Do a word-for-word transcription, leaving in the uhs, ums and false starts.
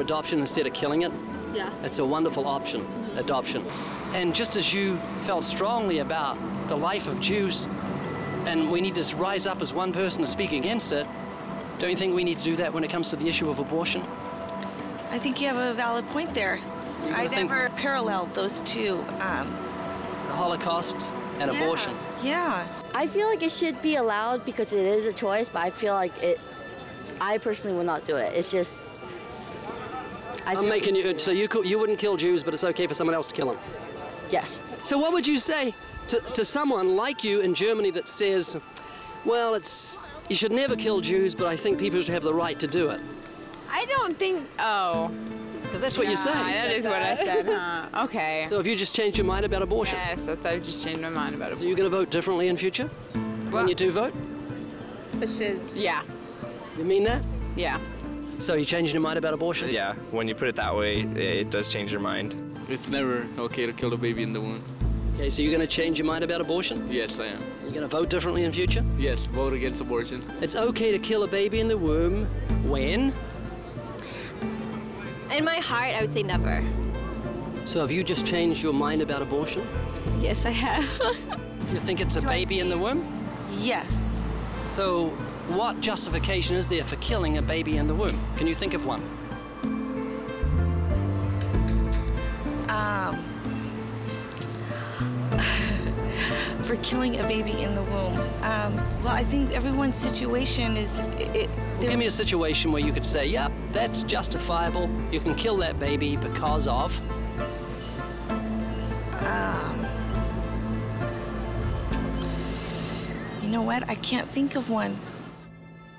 adoption instead of killing it. Yeah. It's a wonderful option, adoption. And just as you felt strongly about the life of Jews, and we need to rise up as one person to speak against it, don't you think we need to do that when it comes to the issue of abortion? I think you have a valid point there. So you I think never paralleled those two. Um, the Holocaust and yeah. abortion. Yeah. I feel like it should be allowed because it is a choice, but I feel like it, I personally will not do it. It's just, I I'm making you, so you, could, you wouldn't kill Jews, but it's okay for someone else to kill them. Yes. So what would you say to, to someone like you in Germany that says, well, it's, you should never kill Jews, but I think people should have the right to do it? I don't think, oh. Because that's what yeah, you're saying. That is what I said, huh? Okay. So have you just changed your mind about abortion? Yes, that's, I've just changed my mind about So abortion. you're going to vote differently in future? When you do vote? Which is, yeah. You mean that? Yeah. So you're changing your mind about abortion? Yeah, when you put it that way, it does change your mind. It's never okay to kill a baby in the womb. Okay, so you're going to change your mind about abortion? Yes, I am. You're going to vote differently in future? Yes, vote against abortion. It's okay to kill a baby in the womb when? In my heart, I would say never. So have you just changed your mind about abortion? Yes, I have. You think it's a baby in the womb? Yes. So what justification is there for killing a baby in the womb? Can you think of one? Um, for killing a baby in the womb. Um, well, I think everyone's situation is... It, Give me a situation where you could say, yeah, that's justifiable. You can kill that baby because of... Um, you know what? I can't think of one.